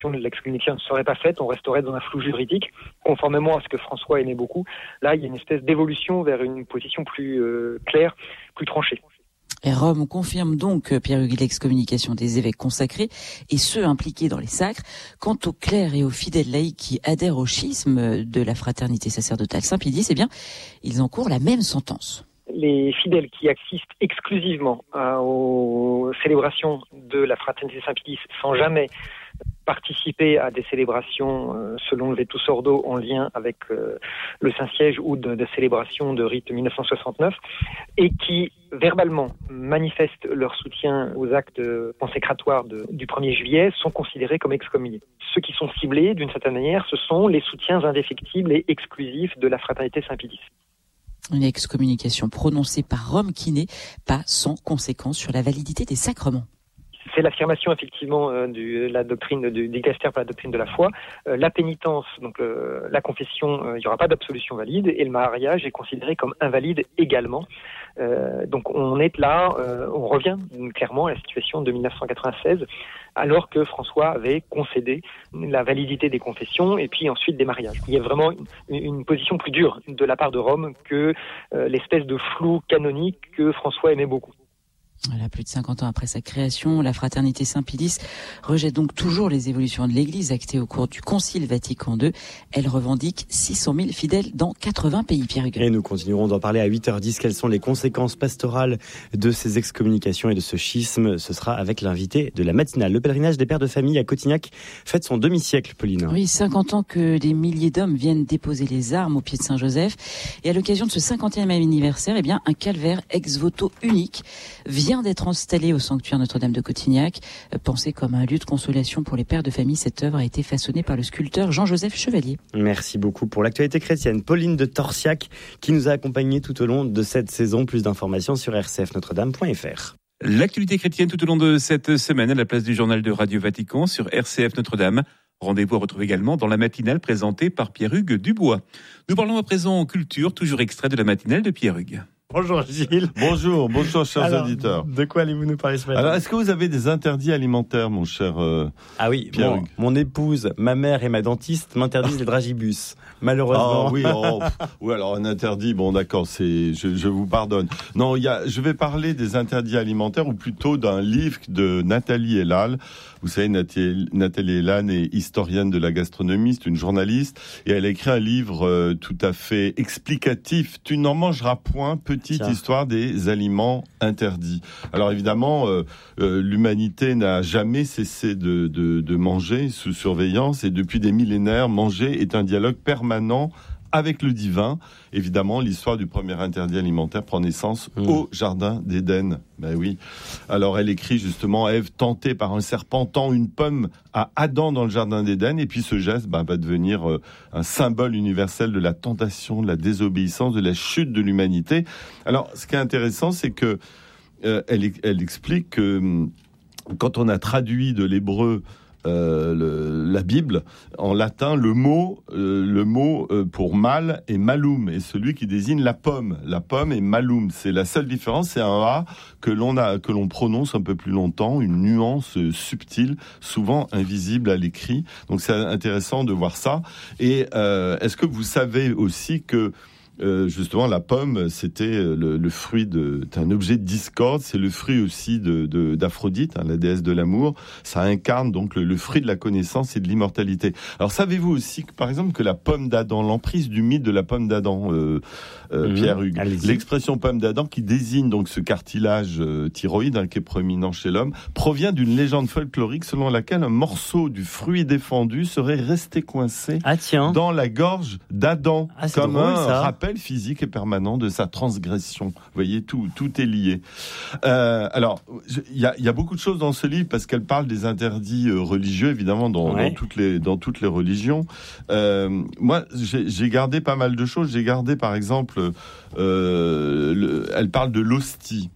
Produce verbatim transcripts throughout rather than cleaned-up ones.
de l'excommunication ne serait pas faite, on resterait dans un flou juridique, conformément à ce que François aimait beaucoup. Là, il y a une espèce d'évolution vers une position plus euh, claire, plus tranchée. Et Rome confirme donc, Pierre-Hugues, l'excommunication des évêques consacrés et ceux impliqués dans les sacres. Quant aux clercs et aux fidèles laïcs qui adhèrent au schisme de la fraternité sacerdotale Saint-Pie X, eh bien, ils encourent la même sentence. Les fidèles qui assistent exclusivement euh, aux célébrations de la fraternité Saint-Pie X sans jamais participer à des célébrations euh, selon le Vetus Ordo en lien avec euh, le Saint-Siège ou de, de célébrations de rite mille neuf cent soixante-neuf et qui verbalement manifestent leur soutien aux actes consécratoires de, du premier juillet sont considérés comme excommuniés. Ceux qui sont ciblés, d'une certaine manière, ce sont les soutiens indéfectibles et exclusifs de la fraternité Saint-Pie X. Une excommunication prononcée par Rome qui n'est pas sans conséquence sur la validité des sacrements. C'est l'affirmation effectivement euh, de la doctrine du dicastère pour la doctrine de la foi. Euh, la pénitence, donc euh, la confession, euh, il n'y aura pas d'absolution valide et le mariage est considéré comme invalide également. Euh, donc on est là, euh, on revient clairement à la situation de mille neuf cent quatre-vingt-seize, alors que François avait concédé la validité des confessions et puis ensuite des mariages. Il y a vraiment une, une position plus dure de la part de Rome que euh, l'espèce de flou canonique que François aimait beaucoup. Voilà, plus de cinquante ans après sa création, la fraternité Saint-Pie X rejette donc toujours les évolutions de l'Église actées au cours du Concile Vatican deux. Elle revendique six cent mille fidèles dans quatre-vingts pays. Pierre-Hugues. Et nous continuerons d'en parler à huit heures dix. Quelles sont les conséquences pastorales de ces excommunications et de ce schisme? Ce sera avec l'invité de la matinale. Le pèlerinage des pères de famille à Cotignac fête son demi-siècle, Pauline. Oui, cinquante ans que des milliers d'hommes viennent déposer les armes au pied de Saint-Joseph. Et à l'occasion de ce cinquantième anniversaire, eh bien, un calvaire ex-voto unique vient d'être installé au sanctuaire Notre-Dame de Cotignac. Pensé comme un lieu de consolation pour les pères de famille, cette œuvre a été façonnée par le sculpteur Jean-Joseph Chevalier. Merci beaucoup pour l'actualité chrétienne. Pauline de Torsiac qui nous a accompagnés tout au long de cette saison. Plus d'informations sur r c f notre dame point f r. L'actualité chrétienne tout au long de cette semaine à la place du journal de Radio Vatican sur R C F Notre-Dame. Rendez-vous à retrouver également dans la matinale présentée par Pierre-Hugues Dubois. Nous parlons à présent culture, toujours extrait de la matinale de Pierre-Hugues. Bonjour Gilles. Bonjour, bonjour chers Alors, auditeurs. De quoi allez-vous nous parler ce matin? Alors, est-ce que vous avez des interdits alimentaires, mon cher euh, Ah oui, Pierre-Hugues? mon, mon épouse, ma mère et ma dentiste m'interdisent les dragibus. Malheureusement. Ah oui, oh, oui, alors un interdit, bon d'accord, c'est, je, je vous pardonne. Non, il y a, je vais parler des interdits alimentaires, ou plutôt d'un livre de Nathalie Elal. Vous savez, Nathalie, Nathalie Elal est historienne de la gastronomie, c'est une journaliste, et elle a écrit un livre euh, tout à fait explicatif. Tu n'en mangeras point, petite Tiens. histoire des aliments interdits. Alors évidemment, euh, euh, l'humanité n'a jamais cessé de, de, de manger sous surveillance, et depuis des millénaires, manger est un dialogue permanent avec le divin. Évidemment, l'histoire du premier interdit alimentaire prend naissance mmh. au jardin d'Éden. Ben oui. Alors, elle écrit justement, Ève, tentée par un serpent, tend une pomme à Adam dans le jardin d'Éden, et puis ce geste ben, va devenir euh, un symbole universel de la tentation, de la désobéissance, de la chute de l'humanité. Alors, ce qui est intéressant, c'est que euh, elle, elle explique que quand on a traduit de l'hébreu Euh, le, la Bible, en latin, le mot, euh, le mot euh, pour mal est malum, et celui qui désigne la pomme. La pomme est malum. C'est la seule différence, c'est un A que l'on a, que l'on prononce un peu plus longtemps, une nuance euh, subtile, souvent invisible à l'écrit. Donc c'est intéressant de voir ça. Et euh, est-ce que vous savez aussi que Euh, justement, la pomme, c'était le, le fruit de, c'est un objet de discorde, c'est le fruit aussi de, de, d'Aphrodite, hein, la déesse de l'amour. Ça incarne donc le, le fruit de la connaissance et de l'immortalité. Alors, savez-vous aussi, que, par exemple, que la pomme d'Adam, l'emprise du mythe de la pomme d'Adam, euh, euh, mmh, Pierre-Hugues, allez-y. L'expression pomme d'Adam, qui désigne donc ce cartilage euh, thyroïde hein, qui est proéminent chez l'homme, provient d'une légende folklorique selon laquelle un morceau du fruit défendu serait resté coincé ah, tiens. dans la gorge d'Adam, ah, comme drôle, un ça. rappel physique et permanent de sa transgression. Vous voyez, tout, tout est lié. Euh, alors, il y a, y a beaucoup de choses dans ce livre parce qu'elle parle des interdits euh, religieux, évidemment, dans, ouais. dans, toutes les, dans toutes les religions. Euh, moi, j'ai, j'ai gardé pas mal de choses. J'ai gardé, par exemple, euh, le, elle parle de l'hostie.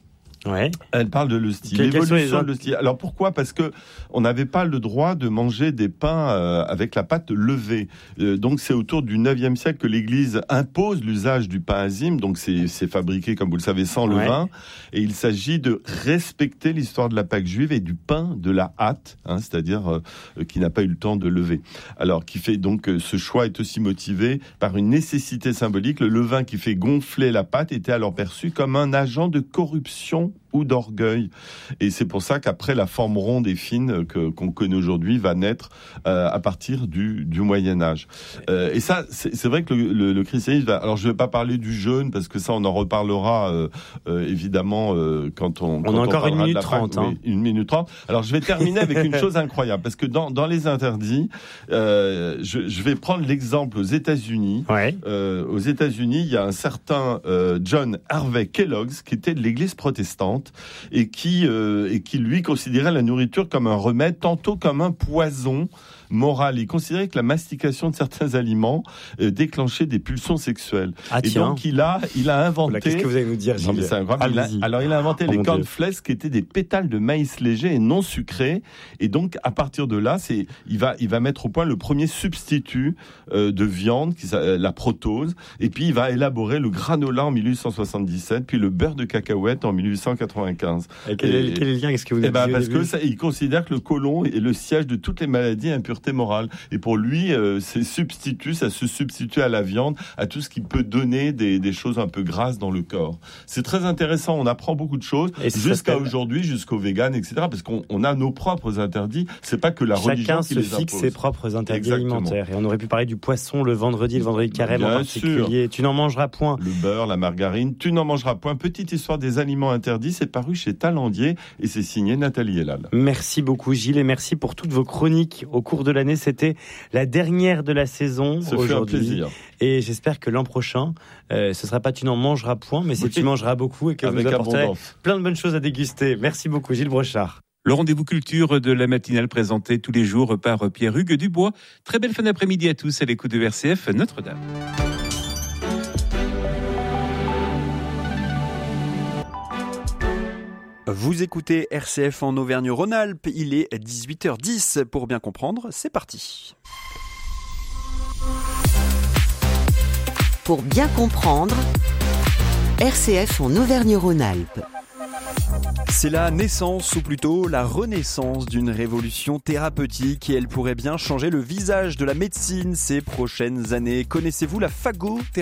Ouais. Elle parle de l'hostie, Quelles l'évolution les... de l'hostie. Alors pourquoi ? Parce que on n'avait pas le droit de manger des pains euh, avec la pâte levée. Euh, donc c'est autour du neuvième siècle que l'Église impose l'usage du pain azime. Donc c'est, c'est fabriqué, comme vous le savez, sans ouais. levain. Et il s'agit de respecter l'histoire de la Pâque juive et du pain de la hâte, hein, c'est-à-dire euh, qui n'a pas eu le temps de lever. Alors qui fait donc euh, ce choix est aussi motivé par une nécessité symbolique. Le levain qui fait gonfler la pâte était alors perçu comme un agent de corruption ou d'orgueil. Et c'est pour ça qu'après, la forme ronde et fine que, qu'on connaît aujourd'hui va naître euh, à partir du, du Moyen-Âge. Euh, et ça, c'est, c'est vrai que le, le, le christianisme... Va, alors, je ne vais pas parler du jeûne, parce que ça, on en reparlera, euh, euh, évidemment, euh, quand on... On quand a on encore une minute Pâque, trente. Hein. Oui, une minute trente. Alors, je vais terminer avec une chose incroyable, parce que dans, dans les interdits, euh, je, je vais prendre l'exemple aux États-Unis. Ouais. Euh, aux États-Unis, il y a un certain euh, John Harvey Kellogg, qui était de l'Église protestante, et qui, euh, et qui lui considérait la nourriture comme un remède, tantôt comme un poison moral. Il considérait que la mastication de certains aliments euh, déclenchait des pulsions sexuelles. Ah, et tiens. donc il a, il a inventé... Voilà, qu'est-ce que vous allez nous dire, Gilles ? Non, mais c'est incroyable. Il a, alors il a inventé oh, les cornflakes qui étaient des pétales de maïs léger et non sucrés. Et donc à partir de là, c'est, il va, il va mettre au point le premier substitut euh, de viande, qui, euh, la protose. Et puis il va élaborer le granola en dix-huit cent soixante-dix-sept, puis le beurre de cacahuète en dix-huit cent quatre-vingt-quinze. Et quel, est, quel est le lien ? Qu'est-ce que vous eh avez ben dit parce que ça, il considère que le côlon est le siège de toutes les maladies et impuretés morales. Et pour lui, euh, c'est substitut, ça se substitue à la viande, à tout ce qui peut donner des, des choses un peu grasses dans le corps. C'est très intéressant. On apprend beaucoup de choses jusqu'à aujourd'hui, jusqu'au vegan, et cetera. Parce qu'on on a nos propres interdits. C'est pas que la Chacun religion qui les impose. Chacun se fixe ses propres interdits Exactement. alimentaires. Et on aurait pu parler du poisson le vendredi, le vendredi de carême Bien en particulier. Sûr. Tu n'en mangeras point. Le beurre, la margarine, tu n'en mangeras point. Petite histoire des aliments interdits. C'est paru chez Talandier et c'est signé Nathalie Elal. Merci beaucoup Gilles et merci pour toutes vos chroniques au cours de l'année. C'était la dernière de la saison Ce aujourd'hui. fait un plaisir. Et j'espère que l'an prochain, euh, ce sera pas tu n'en mangeras point, mais c'est oui. tu mangeras beaucoup et que Avec vous nous apporterez abondance. Plein de bonnes choses à déguster. Merci beaucoup Gilles Brochard. Le rendez-vous culture de la matinale présenté tous les jours par Pierre-Hugues Dubois. Très belle fin d'après-midi à tous à l'écoute de R C F Notre-Dame. Vous écoutez R C F en Auvergne-Rhône-Alpes, il est dix-huit heures dix. Pour bien comprendre, c'est parti. Pour bien comprendre, R C F en Auvergne-Rhône-Alpes. C'est la naissance, ou plutôt la renaissance d'une révolution thérapeutique et elle pourrait bien changer le visage de la médecine ces prochaines années. Connaissez-vous la phagothérapie ?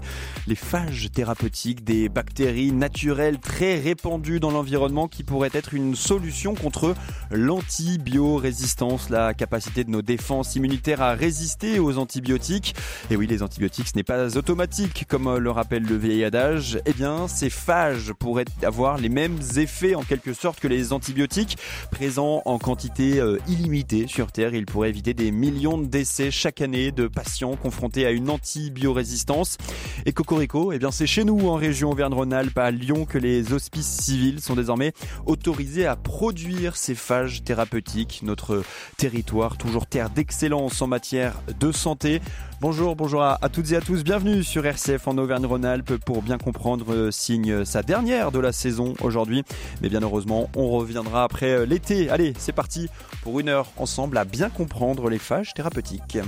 Les phages thérapeutiques, des bactéries naturelles très répandues dans l'environnement qui pourraient être une solution contre l'antibiorésistance, la capacité de nos défenses immunitaires à résister aux antibiotiques. Et oui, les antibiotiques, ce n'est pas automatique, comme le rappelle le vieil adage. Eh bien, ces phages pourraient avoir les mêmes effets en quelque sorte que les antibiotiques, présents en quantité euh, illimitée sur Terre. Ils pourraient éviter des millions de décès chaque année de patients confrontés à une antibiorésistance. Et cocorico, eh bien c'est chez nous en région Auvergne-Rhône-Alpes, à Lyon, que les hospices civils sont désormais autorisés à produire ces phages thérapeutiques. Notre territoire, toujours terre d'excellence en matière de santé. Bonjour, bonjour à, à toutes et à tous. Bienvenue sur R C F en Auvergne-Rhône-Alpes pour bien comprendre euh, signe sa dernière de la saison aujourd'hui. Mais bien heureusement, on reviendra après euh, l'été. Allez, c'est parti pour une heure ensemble à bien comprendre les phages thérapeutiques.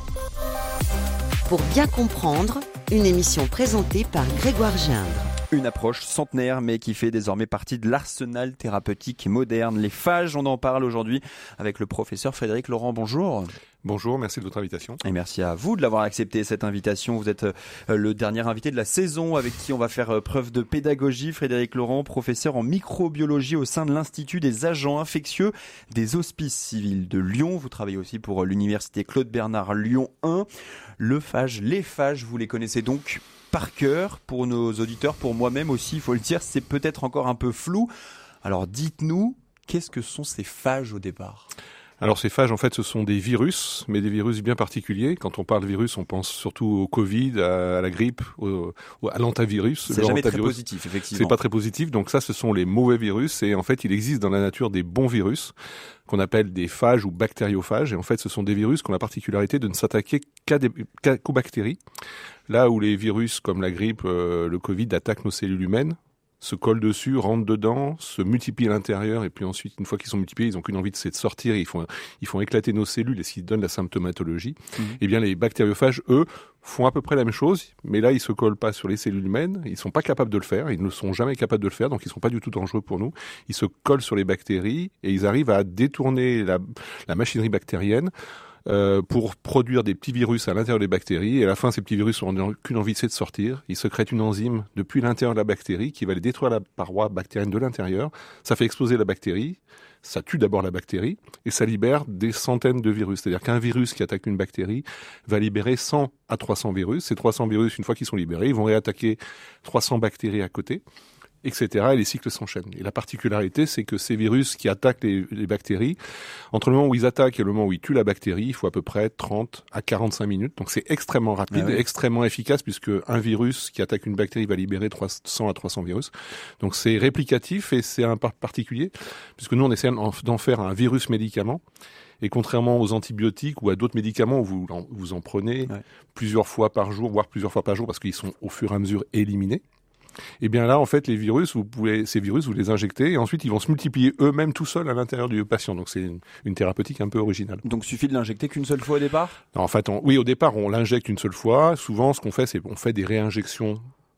Pour bien comprendre, une émission présentée par Grégoire Gindre. Une approche centenaire mais qui fait désormais partie de l'arsenal thérapeutique moderne. Les phages, on en parle aujourd'hui avec le professeur Frédéric Laurent. Bonjour. Bonjour, merci de votre invitation. Et merci à vous de l'avoir accepté cette invitation. Vous êtes le dernier invité de la saison avec qui on va faire preuve de pédagogie. Frédéric Laurent, professeur en microbiologie au sein de l'Institut des agents infectieux des hospices civils de Lyon. Vous travaillez aussi pour l'université Claude Bernard Lyon un. Le phage, les phages, vous les connaissez donc par cœur. Pour nos auditeurs, pour moi-même aussi, il faut le dire, c'est peut-être encore un peu flou. Alors dites-nous, qu'est-ce que sont ces phages au départ ? Alors ces phages, en fait, ce sont des virus, mais des virus bien particuliers. Quand on parle de virus, on pense surtout au Covid, à la grippe, au, à l'antavirus. C'est jamais très positif, effectivement. C'est pas très positif, donc ça, ce sont les mauvais virus. Et en fait, il existe dans la nature des bons virus, qu'on appelle des phages ou bactériophages. Et en fait, ce sont des virus qui ont la particularité de ne s'attaquer qu'à des, qu'à, qu'aux bactéries. Là où les virus comme la grippe, euh, le Covid attaquent nos cellules humaines, se collent dessus, rentrent dedans, se multiplient à l'intérieur, et puis ensuite, une fois qu'ils sont multipliés, ils n'ont qu'une envie, c'est de sortir, et ils font, ils font éclater nos cellules, et ce qui donne la symptomatologie. Mmh. Eh bien, les bactériophages, eux, font à peu près la même chose, mais là, ils se collent pas sur les cellules humaines, ils sont pas capables de le faire, ils ne sont jamais capables de le faire, donc ils sont pas du tout dangereux pour nous. Ils se collent sur les bactéries, et ils arrivent à détourner la, la machinerie bactérienne, Euh, pour produire des petits virus à l'intérieur des bactéries. Et à la fin, ces petits virus n'ont qu'une envie, c'est de sortir. Ils sécrètent une enzyme depuis l'intérieur de la bactérie qui va aller détruire la paroi bactérienne de l'intérieur. Ça fait exploser la bactérie. Ça tue d'abord la bactérie et ça libère des centaines de virus. C'est-à-dire qu'un virus qui attaque une bactérie va libérer cent à trois cents virus. Ces trois cents virus, une fois qu'ils sont libérés, ils vont réattaquer trois cents bactéries à côté, et cetera. Et les cycles s'enchaînent. Et la particularité, c'est que ces virus qui attaquent les, les bactéries, entre le moment où ils attaquent et le moment où ils tuent la bactérie, il faut à peu près trente à quarante-cinq minutes. Donc c'est extrêmement rapide, ah oui. extrêmement efficace, puisque un virus qui attaque une bactérie va libérer trois cents à trois cents virus. Donc c'est réplicatif et c'est un par particulier, puisque nous on essaie d'en faire un virus médicament. Et contrairement aux antibiotiques ou à d'autres médicaments où vous en, vous en prenez ouais. plusieurs fois par jour, voire plusieurs fois par jour, parce qu'ils sont au fur et à mesure éliminés. Et bien là, en fait, les virus, vous pouvez, ces virus, vous les injectez et ensuite ils vont se multiplier eux-mêmes tout seuls à l'intérieur du patient. Donc c'est une, une thérapeutique un peu originale. Donc suffit de l'injecter qu'une seule fois au départ ? Non, en fait, on, oui, au départ, on l'injecte une seule fois. Souvent, ce qu'on fait, c'est qu'on fait des réinjections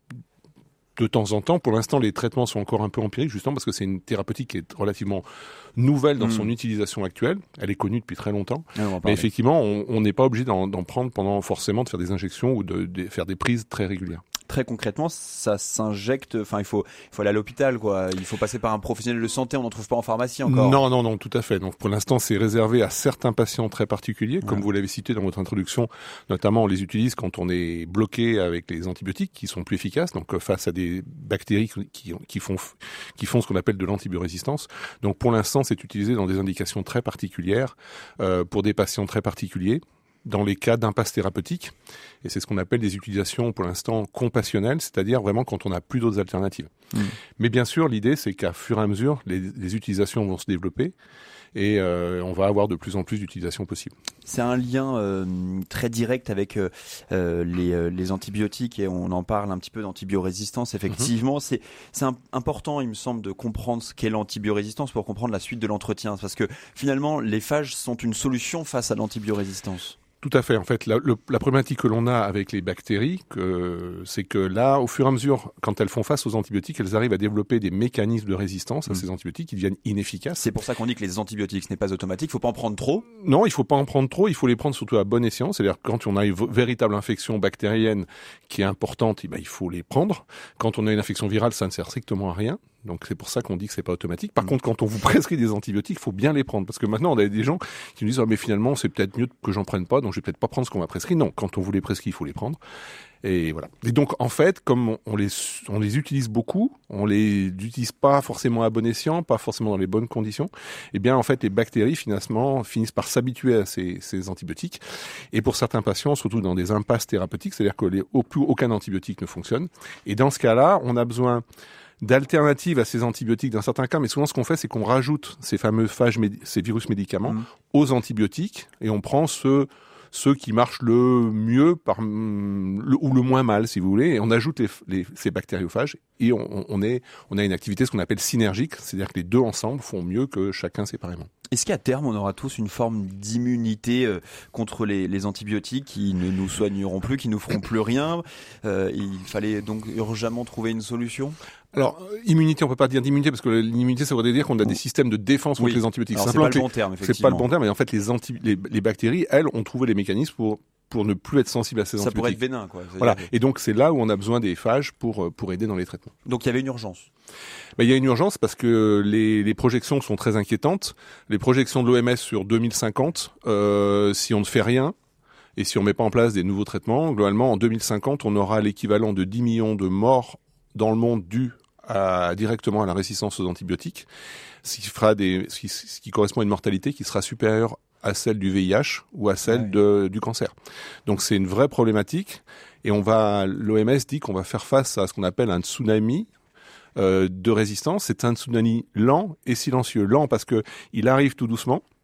de temps en temps. Pour l'instant, les traitements sont encore un peu empiriques, justement parce que c'est une thérapeutique qui est relativement nouvelle dans mmh. son utilisation actuelle. Elle est connue depuis très longtemps. Ah, mais effectivement, on n'est pas obligé d'en, d'en prendre pendant forcément de faire des injections ou de, de faire des prises très régulières. Très concrètement, ça s'injecte. Enfin, il faut, il faut aller à l'hôpital, quoi. Il faut passer par un professionnel de santé. On n'en trouve pas en pharmacie encore. Non, non, non, tout à fait. Donc, pour l'instant, c'est réservé à certains patients très particuliers, ouais. comme vous l'avez cité dans votre introduction. Notamment, on les utilise quand on est bloqué avec les antibiotiques, qui sont plus efficaces. Donc, face à des bactéries qui, qui font, qui font ce qu'on appelle de l'antibiorésistance. Donc, pour l'instant, c'est utilisé dans des indications très particulières, euh, pour des patients très particuliers, dans les cas d'impasse thérapeutique. Et c'est ce qu'on appelle des utilisations pour l'instant compassionnelles, c'est-à-dire vraiment quand on n'a plus d'autres alternatives. Mmh. Mais bien sûr, l'idée, c'est qu'à fur et à mesure, les, les utilisations vont se développer et euh, on va avoir de plus en plus d'utilisations possibles. C'est un lien euh, très direct avec euh, les, euh, les antibiotiques et on en parle un petit peu d'antibiorésistance. Effectivement, mmh. c'est, c'est un, important, il me semble, de comprendre ce qu'est l'antibiorésistance pour comprendre la suite de l'entretien. Parce que finalement, les phages sont une solution face à l'antibiorésistance. Tout à fait. En fait, la, le, la problématique que l'on a avec les bactéries, que, c'est que là, au fur et à mesure, quand elles font face aux antibiotiques, elles arrivent à développer des mécanismes de résistance à mmh. ces antibiotiques qui deviennent inefficaces. C'est pour ça qu'on dit que les antibiotiques, ce n'est pas automatique. Il ne faut pas en prendre trop. Non, il ne faut pas en prendre trop. Il faut les prendre surtout à bon escient. C'est-à-dire que quand on a une véritable infection bactérienne qui est importante, eh ben, il faut les prendre. Quand on a une infection virale, ça ne sert strictement à rien. Donc c'est pour ça qu'on dit que c'est pas automatique. Par mmh. contre, quand on vous prescrit des antibiotiques, il faut bien les prendre. Parce que maintenant, on a des gens qui nous disent « Ah, mais finalement, c'est peut-être mieux que j'en prenne pas, donc je vais peut-être pas prendre ce qu'on m'a prescrit. » Non, quand on vous les prescrit, il faut les prendre. Et voilà. Et donc, en fait, comme on, on les, on les utilise beaucoup, on les utilise pas forcément à bon escient, pas forcément dans les bonnes conditions, eh bien, en fait, les bactéries, finalement, finissent par s'habituer à ces, ces antibiotiques. Et pour certains patients, surtout dans des impasses thérapeutiques, c'est-à-dire que les, au plus aucun antibiotique ne fonctionne. Et dans ce cas-là, on a besoin d'alternatives à ces antibiotiques dans certains cas, mais souvent ce qu'on fait, c'est qu'on rajoute ces fameux phages, ces virus médicaments mmh. aux antibiotiques et on prend ceux, ceux qui marchent le mieux par, le, ou le moins mal, si vous voulez, et on ajoute les, les, ces bactériophages et on, on, est, on a une activité, ce qu'on appelle synergique, c'est-à-dire que les deux ensemble font mieux que chacun séparément. Est-ce qu'à terme, on aura tous une forme d'immunité euh, contre les, les antibiotiques qui ne nous soigneront plus, qui ne nous feront plus rien euh, Il fallait donc urgemment trouver une solution ? Alors, immunité, on peut pas dire d'immunité, parce que l'immunité, ça voudrait dire qu'on a des systèmes de défense contre oui. les antibiotiques. Alors, c'est pas le bon terme, effectivement. C'est pas le bon terme, mais en fait, les, anti, les, les bactéries, elles, ont trouvé les mécanismes pour pour ne plus être sensibles à ces ça antibiotiques. Ça pourrait être vénin, quoi. Voilà. Et donc, c'est là où on a besoin des phages pour pour aider dans les traitements. Donc, il y avait une urgence. Ben, il y a une urgence parce que les, les projections sont très inquiétantes. Les projections de l'O M S sur deux mille cinquante, euh, si on ne fait rien, et si on met pas en place des nouveaux traitements, globalement, en deux mille cinquante, on aura l'équivalent de dix millions de morts dans le monde dus à, directement à la résistance aux antibiotiques, ce qui fera des, ce qui, ce qui correspond à une mortalité qui sera supérieure à celle du V I H ou à celle ouais. de, du cancer. Donc c'est une vraie problématique et on va, l'O M S dit qu'on va faire face à ce qu'on appelle un tsunami euh, de résistance. C'est un tsunami lent et silencieux. Lent parce que il arrive tout doucement.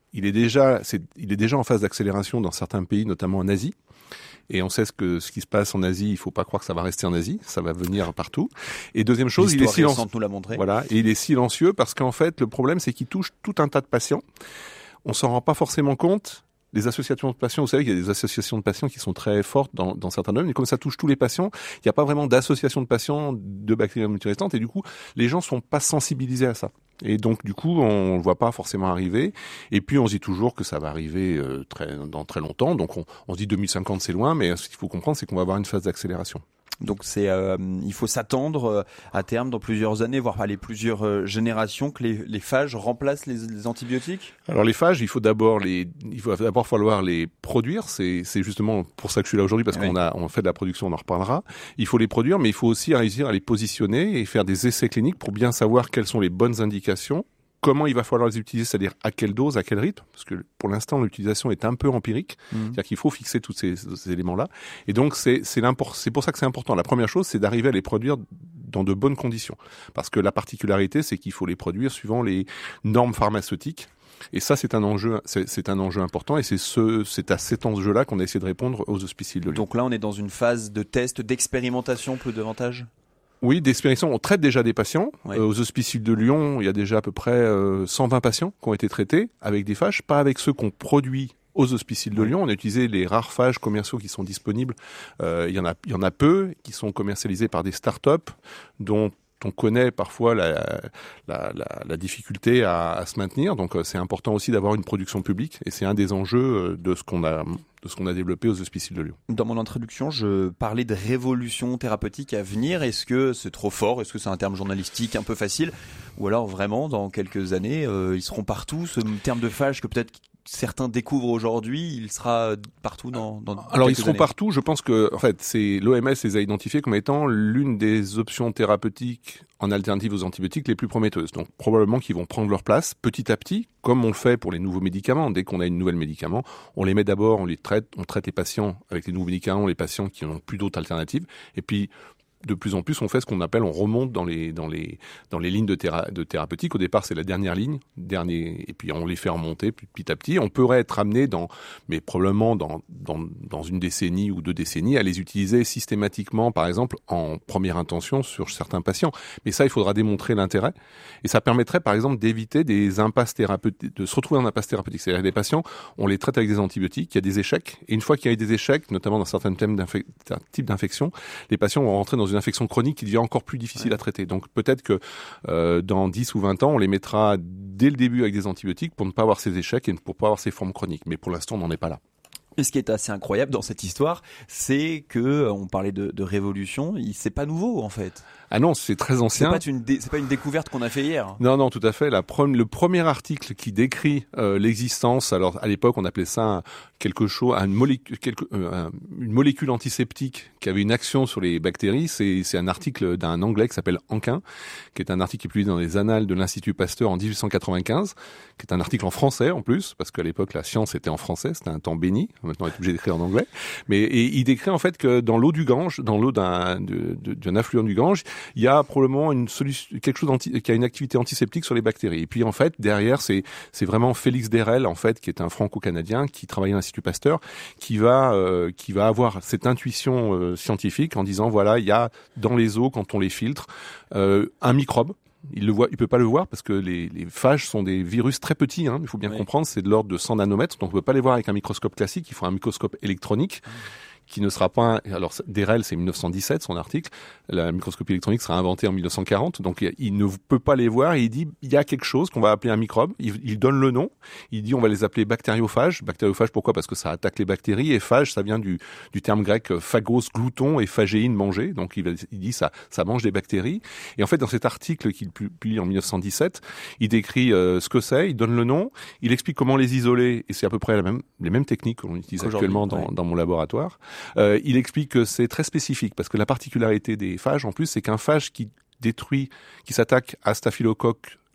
il est déjà, c'est, il est déjà en phase d'accélération dans certains pays, notamment en Asie. Et on sait ce que ce qui se passe en Asie. Il faut pas croire que ça va rester en Asie. Ça va venir partout. Et deuxième chose, il est silencieux. Nous l'a montré. Voilà. Et il est silencieux parce qu'en fait, le problème, c'est qu'il touche tout un tas de patients. On s'en rend pas forcément compte. Les associations de patients, vous savez qu'il y a des associations de patients qui sont très fortes dans, dans certains domaines, mais comme ça touche tous les patients, il n'y a pas vraiment d'association de patients de bactéries multirésistantes, et du coup, les gens sont pas sensibilisés à ça. Et donc, du coup, on le voit pas forcément arriver. Et puis, on se dit toujours que ça va arriver euh, très, dans très longtemps. Donc, on, on se dit deux mille cinquante, c'est loin, mais ce qu'il faut comprendre, c'est qu'on va avoir une phase d'accélération. Donc c'est, euh, il faut s'attendre euh, à terme dans plusieurs années, voire les plusieurs euh, générations, que les, les phages remplacent les, les antibiotiques. Alors les phages, il faut d'abord les, il faut d'abord falloir les produire. C'est, c'est justement pour ça que je suis là aujourd'hui parce oui. qu'on a, on fait de la production, on en reparlera. Il faut les produire, mais il faut aussi réussir à les positionner et faire des essais cliniques pour bien savoir quelles sont les bonnes indications. Comment il va falloir les utiliser, c'est-à-dire à quelle dose, à quel rythme, parce que pour l'instant l'utilisation est un peu empirique, mmh. c'est-à-dire qu'il faut fixer tous ces, ces éléments-là. Et donc c'est c'est, c'est pour ça que c'est important. La première chose, c'est d'arriver à les produire dans de bonnes conditions, parce que la particularité, c'est qu'il faut les produire suivant les normes pharmaceutiques. Et ça, c'est un enjeu, c'est, c'est un enjeu important, et c'est ce, c'est à cet enjeu-là qu'on a essayé de répondre aux hospiciers de Lyon. Donc là, on est dans une phase de test, d'expérimentation, peu davantage. Oui, d'expérimentation. On traite déjà des patients. Oui. Euh, aux hospiciers de Lyon, il y a déjà à peu près euh, cent vingt patients qui ont été traités avec des phages, pas avec ceux qu'on produit aux hospiciers de Lyon. On a utilisé les rares phages commerciaux qui sont disponibles. Euh, il y en a, il y en a peu qui sont commercialisés par des start-up dont on connaît parfois la, la, la, la difficulté à, à se maintenir. Donc, c'est important aussi d'avoir une production publique, et c'est un des enjeux de ce qu'on a, de ce qu'on a développé aux hospiciers de Lyon. Dans mon introduction, je parlais de révolution thérapeutique à venir. Est-ce que c'est trop fort ? Est-ce que c'est un terme journalistique un peu facile ? Ou alors vraiment, dans quelques années, euh, ils seront partout. Ce terme de phage que peut-être certains découvrent aujourd'hui, il sera partout dans, dans Alors ils seront années. partout. Je pense que en fait, c'est l'O M S les a identifiés comme étant l'une des options thérapeutiques en alternative aux antibiotiques les plus prometteuses. Donc probablement qu'ils vont prendre leur place petit à petit, comme on le fait pour les nouveaux médicaments. Dès qu'on a une nouvelle médicament, on les met d'abord, on les traite, on traite les patients avec les nouveaux médicaments, les patients qui n'ont plus d'autres alternatives, et puis de plus en plus, on fait ce qu'on appelle, on remonte dans les dans les dans les lignes de, théra, de thérapeutique. Au départ, c'est la dernière ligne, dernier, et puis on les fait remonter petit à petit. On pourrait être amené dans, mais probablement dans dans dans une décennie ou deux décennies, à les utiliser systématiquement, par exemple en première intention sur certains patients. Mais ça, il faudra démontrer l'intérêt, et ça permettrait, par exemple, d'éviter des impasses thérapeutiques, de se retrouver en impasse thérapeutique. C'est-à-dire des patients, on les traite avec des antibiotiques, il y a des échecs, et une fois qu'il y a eu des échecs, notamment dans certains thèmes d'infec- types d'infections, les patients vont rentrer dans une infection chronique qui devient encore plus difficile ouais. à traiter. Donc peut-être que euh, dans dix ou vingt ans, on les mettra dès le début avec des antibiotiques pour ne pas avoir ces échecs et pour ne pas avoir ces formes chroniques. Mais pour l'instant, on n'en est pas là. Et ce qui est assez incroyable dans cette histoire, c'est que on parlait de, de révolution, c'est pas nouveau en fait. Ah non, c'est très ancien. C'est pas une, dé, c'est pas une découverte qu'on a fait hier. Non, non, tout à fait. La pre- le premier article qui décrit euh, l'existence, alors à l'époque on appelait ça quelque chose, une molécule, quelque, euh, une molécule antiseptique qui avait une action sur les bactéries. C'est, c'est un article d'un Anglais qui s'appelle Anquin, qui est un article qui est publié dans les Annales de l'Institut Pasteur en dix-huit cent quatre-vingt-quinze, qui est un article en français en plus, parce qu'à l'époque la science était en français, c'était un temps béni. Maintenant on est obligé d'écrire en anglais. Mais et il décrit en fait que dans l'eau du Gange, dans l'eau d'un, de, de, d'un affluent du Gange, il y a probablement une solution, quelque chose anti, qui a une activité antiseptique sur les bactéries. Et puis en fait, derrière, c'est c'est vraiment Félix Derel, en fait, qui est un Franco-Canadien qui travaille à l'Institut Pasteur, qui va euh, qui va avoir cette intuition euh, scientifique en disant voilà, il y a dans les eaux quand on les filtre euh, un microbe. Il le voit, il peut pas le voir parce que les, les phages sont des virus très petits. Hein, il faut bien oui. comprendre, c'est de l'ordre de cent nanomètres, donc on peut pas les voir avec un microscope classique. Il faut un microscope électronique. Mmh. qui ne sera pas... Un, alors, Derel, c'est dix-neuf cent dix-sept, son article. La microscopie électronique sera inventée en dix-neuf cent quarante. Donc, il ne peut pas les voir. Et il dit, il y a quelque chose qu'on va appeler un microbe. Il, il donne le nom. Il dit, on va les appeler bactériophages. Bactériophages, pourquoi ? Parce que ça attaque les bactéries. Et phage, ça vient du, du terme grec phagos, glouton, et phagéine, manger. Donc, il, il dit, ça, ça mange des bactéries. Et en fait, dans cet article qu'il publie en dix-neuf cent dix-sept, il décrit euh, ce que c'est, il donne le nom, il explique comment les isoler. Et c'est à peu près la même, les mêmes techniques qu'on utilise actuellement dans, ouais. dans mon laboratoire. Euh, il explique que c'est très spécifique parce que la particularité des phages, en plus, c'est qu'un phage qui détruit, qui s'attaque à Staphylococcus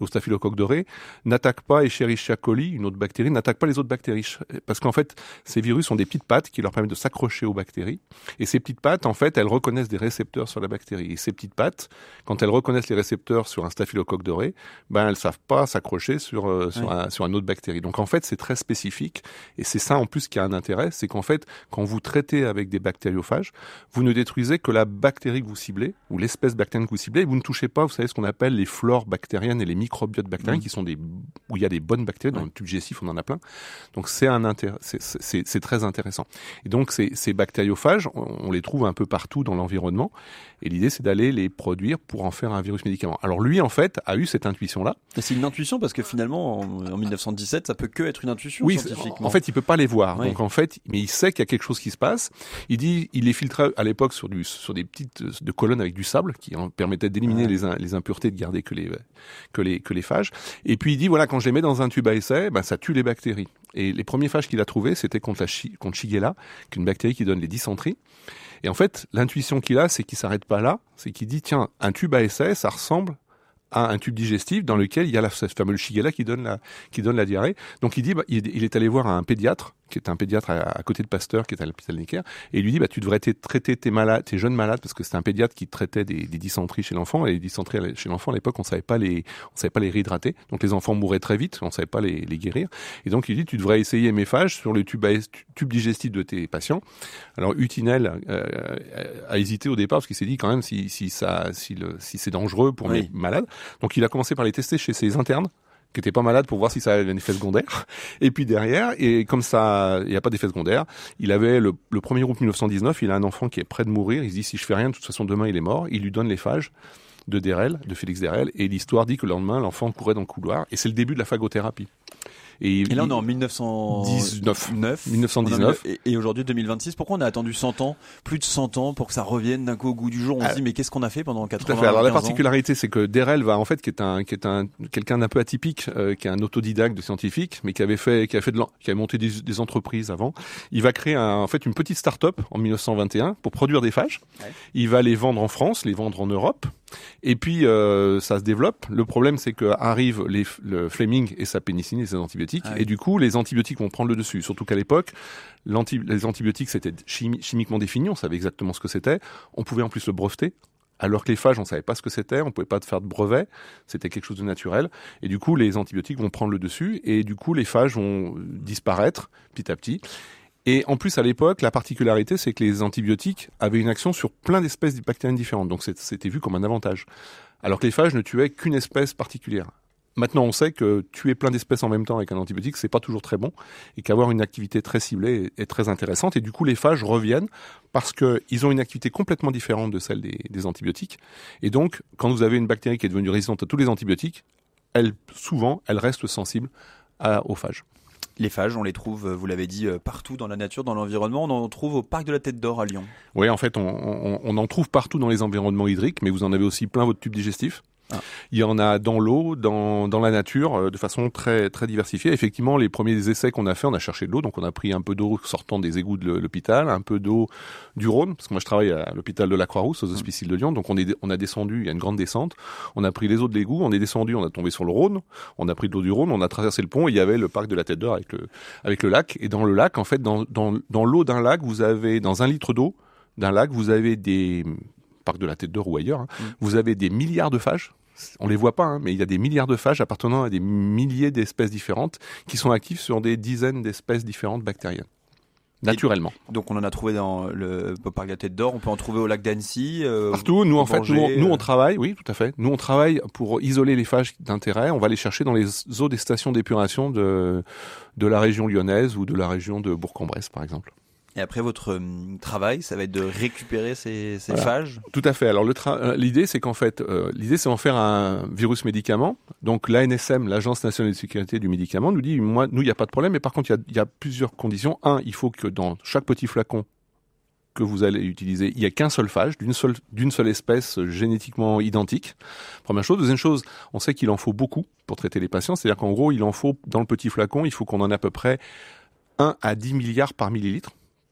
au staphylocoque doré, n'attaque pas Escherichia coli, une autre bactérie, n'attaque pas les autres bactéries. Parce qu'en fait, ces virus ont des petites pattes qui leur permettent de s'accrocher aux bactéries. Et ces petites pattes, en fait, elles reconnaissent des récepteurs sur la bactérie. Et ces petites pattes, quand elles reconnaissent les récepteurs sur un staphylocoque doré, ben, elles savent pas s'accrocher sur, euh, sur, ouais. un, sur une autre bactérie. Donc, en fait, c'est très spécifique. Et c'est ça, en plus, qui a un intérêt. C'est qu'en fait, quand vous traitez avec des bactériophages, vous ne détruisez que la bactérie que vous ciblez, ou l'espèce bactérienne que vous ciblez, et vous ne touchez pas, vous savez, ce qu'on appelle les flores bactériennes et les microbiotes bactériens, mmh. qui sont des, où il y a des bonnes bactéries. Dans ouais. le tube digestif, on en a plein. Donc, c'est un intérêt, c'est, c'est, c'est très intéressant. Et donc, ces, ces bactériophages, on, on les trouve un peu partout dans l'environnement. Et l'idée, c'est d'aller les produire pour en faire un virus médicament. Alors, lui, en fait, a eu cette intuition-là. Et c'est une intuition parce que finalement, en, en dix-neuf cent dix-sept, ça peut que être une intuition oui, scientifiquement. En fait, il peut pas les voir. Oui. Donc, en fait, mais il sait qu'il y a quelque chose qui se passe. Il dit, il les filtrait à l'époque sur du, sur des petites de colonnes avec du sable qui en permettaient d'éliminer ouais. les, les impuretés, de garder que les, que les, que les phages. Et puis, il dit, voilà, quand je les mets dans un tube à essai, ben, ça tue les bactéries. Et les premiers phages qu'il a trouvés, c'était contre la chi- contre Shigella, qui est une bactérie qui donne les dysenteries. Et en fait, l'intuition qu'il a, c'est qu'il s'arrête pas là, c'est qu'il dit, tiens, un tube à essai, ça ressemble à un tube digestif dans lequel il y a la, cette fameuse Shigella qui donne la, qui donne la diarrhée. Donc il dit, bah, il, il est allé voir un pédiatre, qui est un pédiatre à, à côté de Pasteur, qui est à l'hôpital Necker, et il lui dit, bah, tu devrais traiter tes malades, tes jeunes malades, parce que c'était un pédiatre qui traitait des, des dysenteries chez l'enfant, et les dysenteries chez l'enfant, à l'époque, on savait pas les, on savait pas les réhydrater. Donc les enfants mouraient très vite, on savait pas les, les guérir. Et donc il dit, tu devrais essayer mes phages sur le tube, à, tube digestif de tes patients. Alors Hutinel euh, a hésité au départ, parce qu'il s'est dit quand même si, si ça, si le, si c'est dangereux pour oui. mes malades. Donc il a commencé par les tester chez ses internes, qui étaient pas malades pour voir si ça avait un effet secondaire. Et puis derrière, et comme ça, il n'y a pas d'effet secondaire, il avait le, le premier août dix-neuf cent dix-neuf, il a un enfant qui est près de mourir, il se dit si je fais rien, de toute façon demain il est mort, il lui donne les phages de Derel, de Félix Derel, et l'histoire dit que le lendemain, l'enfant courait dans le couloir, et c'est le début de la phagothérapie. Et, et là, on est en dix-neuf cent dix-neuf. dix-neuf cent dix-neuf. Et, et aujourd'hui, deux mille vingt-six. Pourquoi on a attendu cent ans, plus de cent ans, pour que ça revienne d'un coup au goût du jour? On ah, se dit, mais qu'est-ce qu'on a fait pendant quatre-vingts ans? Alors, la particularité, c'est que Derel va, en fait, qui est un, qui est un, quelqu'un d'un peu atypique, euh, qui est un autodidacte de scientifique, mais qui avait fait, qui avait fait de, qui avait monté des, des entreprises avant. Il va créer un, en fait, une petite start-up en dix-neuf cent vingt et un pour produire des phages. Ouais. Il va les vendre en France, les vendre en Europe. Et puis euh, ça se développe. Le problème, c'est que arrive les, le Fleming et sa pénicilline et ses antibiotiques, ah oui. et du coup, les antibiotiques vont prendre le dessus. Surtout qu'à l'époque, l'anti, les antibiotiques c'était chimi, chimiquement défini, on savait exactement ce que c'était. On pouvait en plus le breveter. Alors que les phages, on savait pas ce que c'était, on pouvait pas faire de brevet, c'était quelque chose de naturel. Et du coup, les antibiotiques vont prendre le dessus, et du coup, les phages vont disparaître petit à petit. Et en plus, à l'époque, la particularité, c'est que les antibiotiques avaient une action sur plein d'espèces bactériennes différentes. Donc, c'était vu comme un avantage. Alors que les phages ne tuaient qu'une espèce particulière. Maintenant, on sait que tuer plein d'espèces en même temps avec un antibiotique, c'est pas toujours très bon. Et qu'avoir une activité très ciblée est très intéressante. Et du coup, les phages reviennent parce qu'ils ont une activité complètement différente de celle des, des antibiotiques. Et donc, quand vous avez une bactérie qui est devenue résistante à tous les antibiotiques, elle, souvent, elle reste sensible à, aux phages. Les phages, on les trouve, vous l'avez dit, partout dans la nature, dans l'environnement. On en trouve au parc de la Tête d'Or à Lyon. Oui, en fait, on, on, on en trouve partout dans les environnements hydriques, mais vous en avez aussi plein votre tube digestif. Ah. Il y en a dans l'eau, dans, dans la nature, de façon très, très diversifiée. Effectivement, les premiers essais qu'on a fait, on a cherché de l'eau. Donc, on a pris un peu d'eau sortant des égouts de l'hôpital, un peu d'eau du Rhône, parce que moi, je travaille à l'hôpital de la Croix-Rousse, aux Hospices Île de Lyon. Donc, on, est, on a descendu, il y a une grande descente. On a pris les eaux de l'égout, on est descendu, on a tombé sur le Rhône. On a pris de l'eau du Rhône, on a traversé le pont et il y avait le parc de la Tête d'Or avec le, avec le lac. Et dans le lac, en fait, dans, dans, dans l'eau d'un lac, vous avez, dans un litre d'eau d'un lac, vous avez des, parc de la Tête d'Or ou ailleurs, hein, mmh. vous avez des milliards de phages. On les voit pas, hein, mais il y a des milliards de phages appartenant à des milliers d'espèces différentes qui sont actives sur des dizaines d'espèces différentes bactériennes. Naturellement. Et donc on en a trouvé dans le parc de la Tête d'Or, on peut en trouver au lac d'Annecy. Euh, Partout. Nous en fait, nous, nous on travaille, oui, tout à fait. Nous on travaille pour isoler les phages d'intérêt. On va les chercher dans les eaux des stations d'épuration de de la région lyonnaise ou de la région de Bourg-en-Bresse, par exemple. Et après, votre travail, ça va être de récupérer ces, ces voilà. phages. Tout à fait. Alors, le tra- l'idée, c'est qu'en fait, euh, l'idée, c'est d'en faire un virus médicament. Donc, l'A N S M, l'Agence nationale de sécurité du médicament, nous dit, moi, nous, il n'y a pas de problème. Mais par contre, il y, y a plusieurs conditions. Un, il faut que dans chaque petit flacon que vous allez utiliser, il n'y a qu'un seul phage, d'une seule, d'une seule espèce génétiquement identique. Première chose. Deuxième chose, on sait qu'il en faut beaucoup pour traiter les patients. C'est-à-dire qu'en gros, il en faut, dans le petit flacon, il faut qu'on en ait à peu près un à dix milliards par millilitre.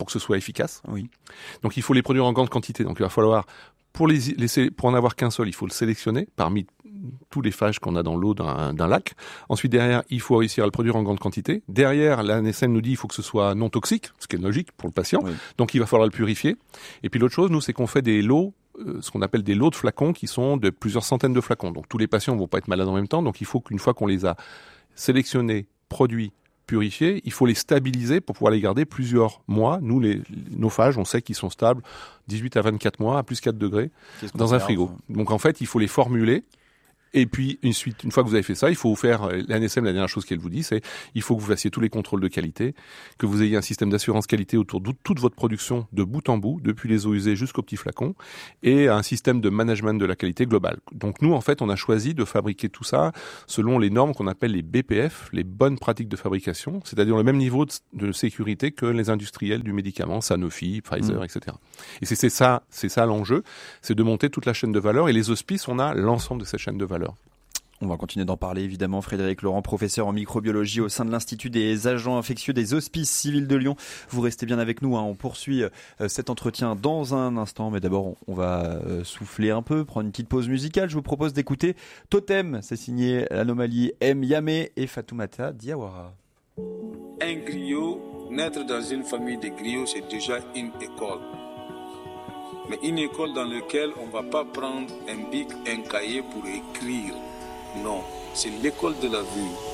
pour que ce soit efficace. Oui. Donc il faut les produire en grande quantité. Donc il va falloir, pour, les, les, pour en avoir qu'un seul, il faut le sélectionner parmi tous les phages qu'on a dans l'eau d'un, d'un lac. Ensuite, derrière, il faut réussir à le produire en grande quantité. Derrière, l'A N S M nous dit qu'il faut que ce soit non toxique, ce qui est logique pour le patient. Oui. Donc il va falloir le purifier. Et puis l'autre chose, nous, c'est qu'on fait des lots, euh, ce qu'on appelle des lots de flacons qui sont de plusieurs centaines de flacons. Donc tous les patients ne vont pas être malades en même temps. Donc il faut qu'une fois qu'on les a sélectionnés, produits, purifiés, il faut les stabiliser pour pouvoir les garder plusieurs mois. Nous, les, nos phages, on sait qu'ils sont stables dix-huit à vingt-quatre mois à plus quatre degrés dans un frigo. Donc en fait, il faut les formuler. Et puis, une, suite, une fois que vous avez fait ça, il faut faire, l'A N S M, la dernière chose qu'elle vous dit, c'est il faut que vous fassiez tous les contrôles de qualité, que vous ayez un système d'assurance qualité autour de toute votre production de bout en bout, depuis les eaux usées jusqu'au petit flacon, et un système de management de la qualité globale. Donc nous, en fait, on a choisi de fabriquer tout ça selon les normes qu'on appelle les B P F, les bonnes pratiques de fabrication, c'est-à-dire le même niveau de, de sécurité que les industriels du médicament, Sanofi, Pfizer, mmh. et cetera. Et c'est, c'est ça, c'est ça l'enjeu, c'est de monter toute la chaîne de valeur, et les hospices, on a l'ensemble de cette chaîne de valeur. On va continuer d'en parler évidemment. Frédéric Laurent, professeur en microbiologie au sein de l'Institut des agents infectieux des Hospices civils de Lyon. Vous restez bien avec nous, hein. On poursuit euh, cet entretien dans un instant, mais d'abord on va euh, souffler un peu, prendre une petite pause musicale. Je vous propose d'écouter Totem, c'est signé l'Anomalie M. Yamé et Fatoumata Diawara. Un griot, naître dans une famille de griots, c'est déjà une école. Mais une école dans laquelle on ne va pas prendre un bic, un cahier pour écrire. Non, c'est l'école de la vie.